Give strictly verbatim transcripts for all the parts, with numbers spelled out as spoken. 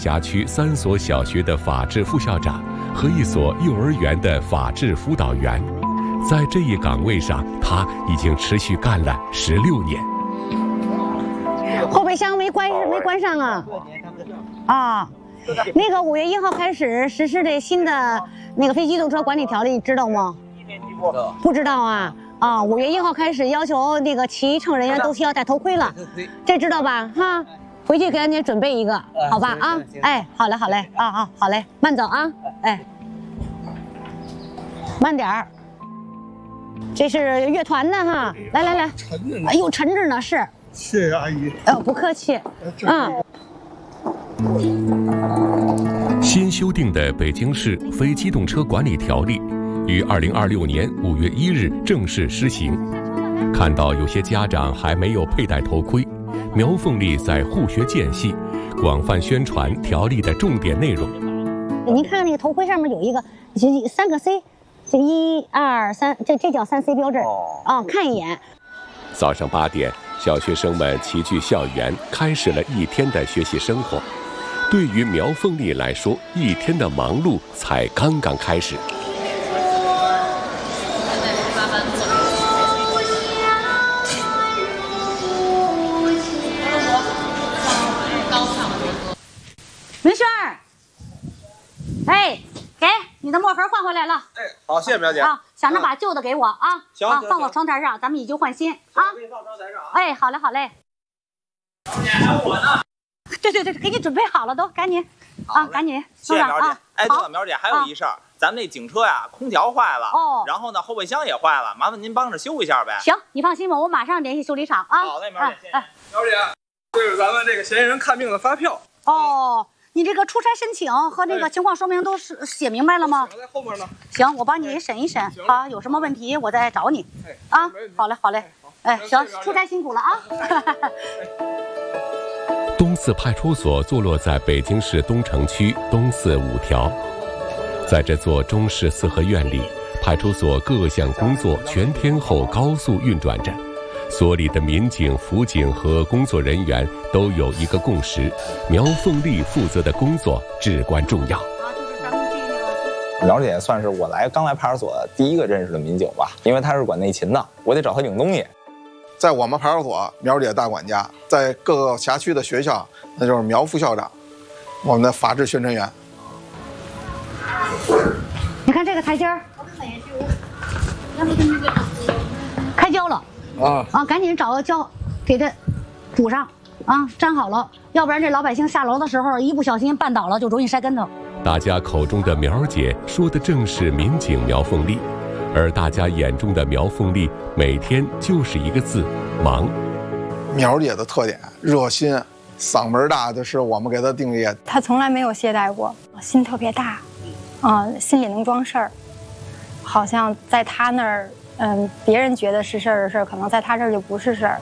辖区三所小学的法制副校长和一所幼儿园的法制辅导员。在这一岗位上，他已经持续干了十六年。 后备箱没关没关上啊？啊，那个五月一号开始实施的新的那个非机动车管理条例，你知道吗？不知道啊。啊，五月一号开始要求那个骑乘人员都需要戴头盔了，这知道吧？哈，回去给俺姐准备一个，好吧？啊，哎，好嘞，好嘞，啊啊，好嘞，慢走啊，哎，慢点儿。这是乐团的哈，来来来， 沉着呢， 哎呦，沉着呢，是。 谢谢阿姨。 哦，不客气。嗯。 新修订的《北京市非机动车管理条例》于二零二六年五月一日正式施行。看到有些家长还没有佩戴头盔，苗凤丽在护学间隙广泛宣传条例的重点内容。 您看看那个头盔上面有一个，就三个 C， 这一二三，这这叫三 C 标志。哦，哦，看一眼。 早上八点，小学生们齐聚校园，开始了一天的学习生活。对于苗凤丽来说，一天的忙碌才刚刚开始。 明轩儿，哎，给你的墨盒换回来了。 哎，好，谢谢苗姐。 啊，想着把旧的给我啊， 行， 啊，放我床台上，咱们以旧换新啊。 可以放窗台上啊。 哎，好嘞，好嘞。 苗姐还有我呢。 对对对，给你准备好了都，赶紧啊，赶紧。 谢谢苗姐。哎，对了， 好苗姐还有一事儿，咱们那警车呀，空调坏了， 哦， 然后呢，后备箱也坏了，麻烦您帮着修一下呗。 行，你放心吧，我马上联系修理厂啊。 好嘞，苗姐，谢谢。 苗姐，这是咱们这个嫌疑人看病的发票。 哦。你这个出差申请和那个情况说明都是写明白了吗？ 在后面呢。 行，我帮你审一审啊，有什么问题我再找你。啊，好嘞，好嘞。哎，行，出差辛苦了啊。 东四派出所坐落在北京市东城区东四五条，在这座中式四合院里，派出所各项工作全天候高速运转着。所里的民警、辅警和工作人员都有一个共识：苗凤丽负责的工作至关重要。 苗姐算是我来刚来派出所第一个认识的民警吧，因为她是管内勤的，我得找她领东西。 在我们派出所，苗姐大管家；在各个辖区的学校，那就是苗副校长，我们的法制宣传员。 你看这个台阶儿，开胶了。啊啊！赶紧找个胶，给它补上啊，粘好了，要不然这老百姓下楼的时候一不小心绊倒了，就容易摔跟头。 大家口中的苗姐说的正是民警苗凤丽，而大家眼中的苗凤丽每天就是一个字：忙。 苗姐的特点热心，嗓门大，这是我们给她定义。 她从来没有懈怠过，心特别大，啊、呃，心里能装事儿，好像在她那儿。嗯，别人觉得是事儿的事儿，可能在他这儿就不是事儿。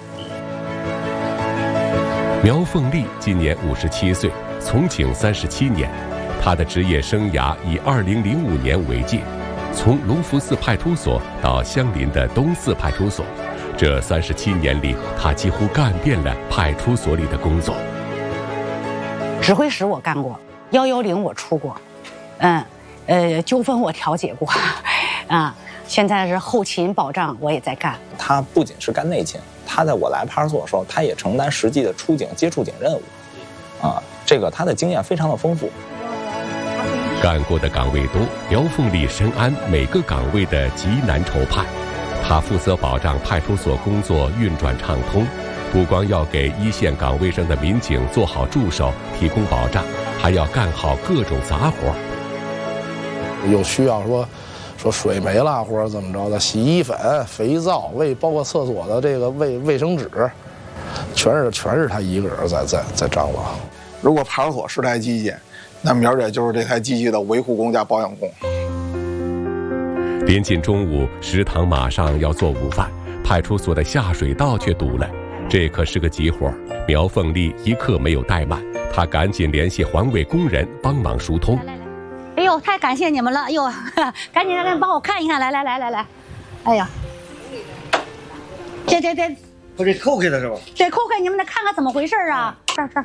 苗凤丽今年五十七岁，从警三十七年，她的职业生涯以二零零五年为界，从隆福寺派出所到相邻的东四派出所，这三十七年里，她几乎干遍了派出所里的工作。 指挥室我干过，幺幺零我出过，嗯，呃，纠纷我调解过，啊。现在是后勤保障，我也在干。 他不仅是干内勤，他在我来派出所的时候，他也承担实际的出警、接触警任务，啊，这个他的经验非常的丰富。 干过的岗位多，苗凤丽深谙每个岗位的急难愁盼。他负责保障派出所工作运转畅通，不光要给一线岗位上的民警做好助手、提供保障，还要干好各种杂活。 有需要说。说水没了或者怎么着的，洗衣粉、肥皂、卫包括厕所的这个卫卫生纸，全是全是他一个人在在在张罗。 如果派出所是台机器，那苗姐就是这台机器的维护工加保养工。 临近中午，食堂马上要做午饭，派出所的下水道却堵了，这可是个急活。苗凤丽一刻没有怠慢，她赶紧联系环卫工人帮忙疏通。 哎呦，太感谢你们了！哎呦，赶紧来帮我看一看，来来来来来，哎呀，这这这， 我这扣开了是吧？ 这扣开，你们得看看怎么回事啊！这儿这儿。